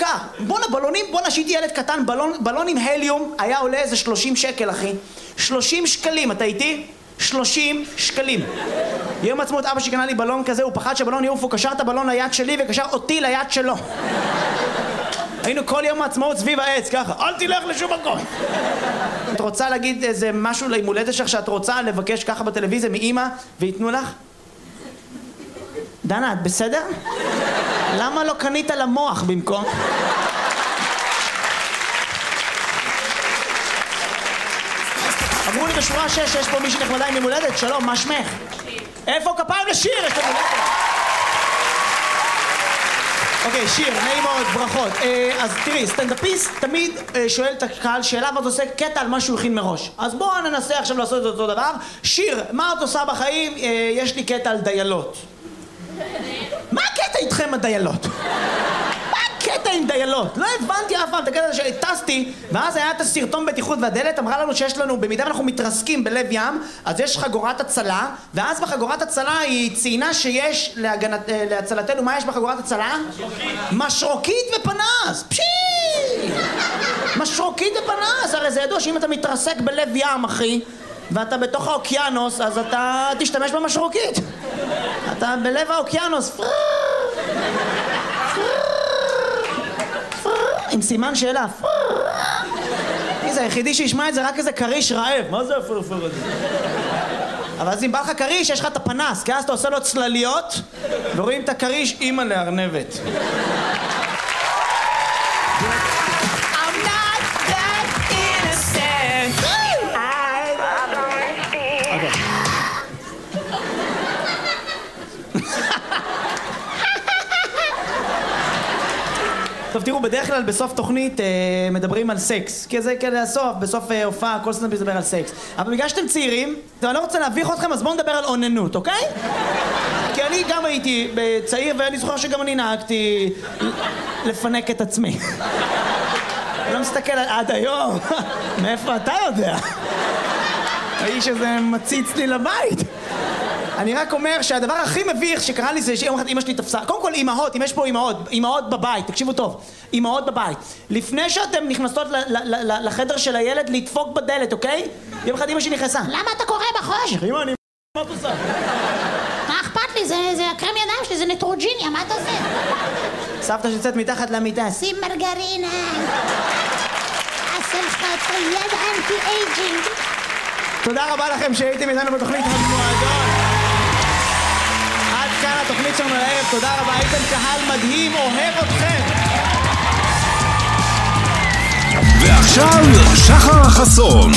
כך, בוא בלונים, בוא נשיתי ילד קטן, בלון עם הליום היה עולה איזה 30 שקל אחי, 30 שקלים, אתה איתי? 30 שקלים. יום עצמאות אבא שקנה לי בלון כזה, הוא פחד שהבלון יעוף, הוא קשר את הבלון ליד שלי וקשר אותי ליד שלו. היינו כל יום העצמאות סביב העץ, ככה, אל תלך לשום מקום. את רוצה להגיד איזה משהו ליום הולדת שלך שאת רוצה לבקש ככה בטלוויזיה מאמא ויתנו לך? דנה, את בסדר? למה לא קנית למוח במקום? אמרו לי בשורה 6 יש פה מישהי נחמדה עם יום הולדת, שלום, מה שמך? שיר. איפה כפיים לשיר? יש פה מולדת. אוקיי, שיר, נעים מאוד, ברכות. אז תראי, סטנדאפיסט תמיד שואל את הקהל שאלה ואז עושה קטע על מה שהוא הכין מראש. אז בואו ננסה עכשיו לעשות את אותו דבר. שיר, מה את עושה בחיים? יש לי קטע על דיילות. מה הקטע איתכם הדיילות? מה הקטע עם דיילות? לא הבנתי אף פעם את הקטע שטסתי ואז היה את הסרטון בטיחות והדלת אמרה לנו שיש לנו, במידה ואנחנו מתרסקים בלב ים אז יש חגורת הצלה ואז בחגורת הצלה היא ציינה שיש להצלתנו, מה יש בחגורת הצלה? משרוקית ופנס! פשי! משרוקית ופנס! הרי זה ידוע שאם אתה מתרסק בלב ים אחי ואתה בתוך האוקיינוס אז אתה תשתמש במשרוקית אתה בלב האוקיינוס עם סימן שאלה זה היחידי שישמע את זה רק איזה קריש רעב מה זה הפרפר הזה? אבל אז אם בא לך קריש יש לך את הפנס כי אז אתה עושה לו צלליות ורואים את הקריש אימא לארנבת טוב, תראו, בדרך כלל בסוף תוכנית מדברים על סקס כי זה כדי הסוף, בסוף הופעה, כל סטנדאפיסט מדבר על סקס אבל בגלל שאתם צעירים, אני לא רוצה להביך אתכם אז בואו נדבר על אוננות, אוקיי? כי אני גם הייתי צעיר ואני זוכר שגם אני נהגתי לפנק את עצמי אני לא מסתכל עד היום מאיפה אתה יודע? האיש הזה מציץ לי לבית אני רק אומר שהדבר הכי מביך שקרה לי זה שיום אחד אמא שלי תפסה קודם כל אמהות, אם יש פה אמהות בבית, תקשיבו טוב אמהות בבית לפני שאתם נכנסות לחדר של הילד לדפוק בדלת, אוקיי? יום אחד אמא שלי נכנסה למה אתה קורא בחושך? אמא, מה את עושה? מה אכפת לי? זה הקרם ידיים שלי, זה נטרוג'יניה, מה אתה עושה? סבתא שיוצאת מתחת למיטה שים מרגרינה עשה לך את היד אנטי-אייג'ינג תודה רבה לכם שהייתם איתנו בתוכנית המועדון עד כאן התוכנית שלנו לערב, תודה רבה, הייתם קהל מדהים, אוהב אתכם ועכשיו שחר חסון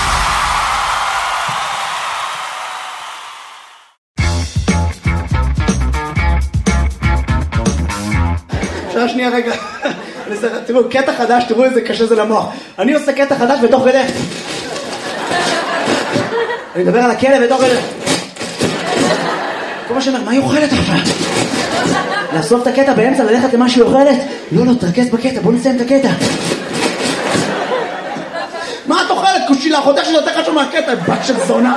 שנייה רגע תראו, קטע חדש, תראו איזה קשה זה למוח אני עושה קטע חדש בתוך כדי אני מדבר על הכלב בתוך כדי כל מה שאומר, מה היא אוכלת עכשיו? לאסוף את הקטע באמצע, ללכת למה שהיא אוכלת? לא, תרכז בקטע, בוא נסיים את הקטע מה את אוכלת? קושילה, חותך שזה יותר חשוב מהקטע, בת של זונה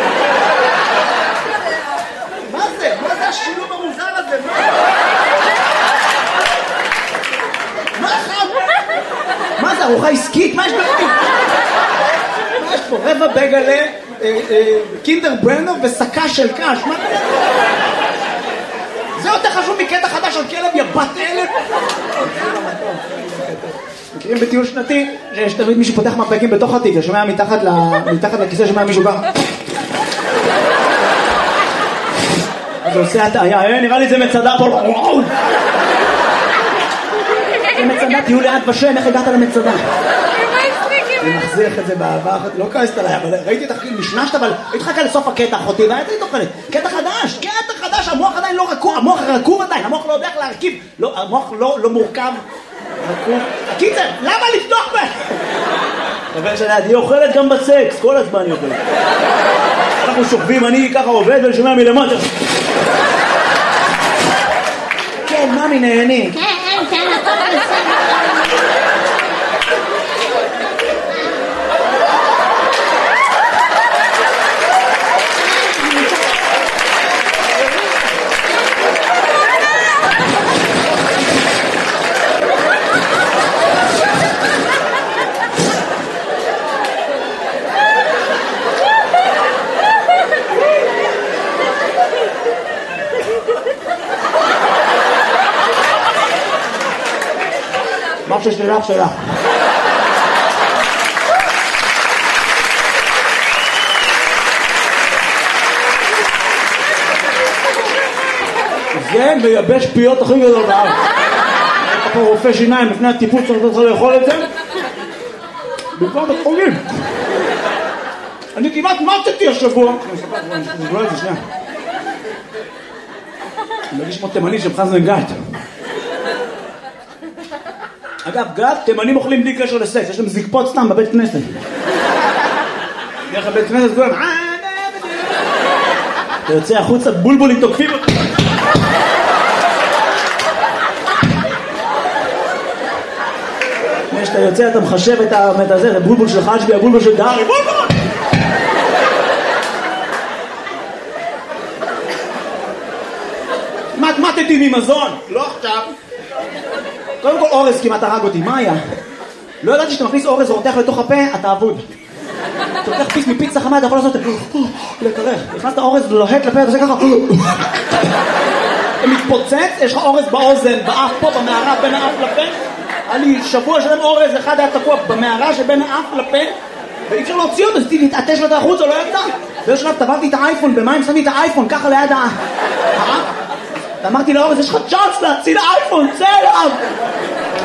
מה זה? מה זה השילוב המוזר הזה? מה זה, ארוחה עסקית? מה יש בפנים? מה יש פה? רבע בגלה, קינדר ברנר וסקה של קש מה זה? זה יותר חשוב מקטע חדש על כלב יבת אלף מכירים בטיול שנתי שיש תמיד מישהו פותח מפקים בתוך התיק ששומע מתחת לכיסא שומע מישהו ככה אז הוא עושה הטעיה נראה לי זה מצדה פה זה מצדה תהיו ליד ושם איך הגעת למצדה אני מחזיך את זה באהבה אחת, לא כעסת עליי, אבל ראיתי את החיים נשנשת, אבל הייתי חכה לסוף הקטע אחותי, והייתי תוכלת, קטע חדש, המוח עדיין לא רקוב, המוח רקוב עדיין, המוח לא יודע איך להרכיב, המוח לא מורכב, רקוב, הקיצר, למה לפתוח בה? חבר שלי, היא אוכלת גם בסקס, כל הזמן היא אוכלת. אנחנו שוכבים, אני ככה עובד ואני שומע מלמטה. כן, ממי נהני. כן, הכל בסדר. שיש לי לך שלך. זה מייבש פיות הכי גדול בארץ. אתה פה רופא שיניים לפני הטיפוס צריך לך לאכול את זה? במקום בית חולים. אני כמעט מתתי השבוע. אני אספר את זה שנייה. אני מרגיש כמו תימני של חזן גת. אגב, גת, תימנים אוכלים בלי קשר לסקס, יש להם זקפות סתם בבית כנסת. דרך הבית כנסת כולם, אתה יוצא החוצה, בולבולים תוקפים אותך. כשאתה יוצא אתה מחשב את הזה, הבולבול של חג'בי, הבולבול של דארי, בולבול! מתמטתי ממזון, לא עכשיו. קודם כל אורז כמעט הרג אותי, מה היה? לא ידעתי שאתה מכניס אורז ורותח לתוך הפה, אתה אבוד. אתה לוקח פיס מפיצה חמה, אתה יכול לעשות לקרר. נכנסת אורז לוהט לפה, אתה עושה ככה. אתה מתפוצץ, יש לך אורז באוזן, באף פה, במערה, בין האף לפה. היה לי שבוע שלם אורז, אחד היה תקוע במערה שבין האף לפה, ואי אפשר להוציא אותו, אז להתעטש לו את החוץ, או לא יצא. באיזשהו שלב טבעתי את האייפון, במים שמתי את האייפון, ככה ליד האף. ואמרתי לאורז, יש לך צ'אנס להציל האייפון, צא אליו!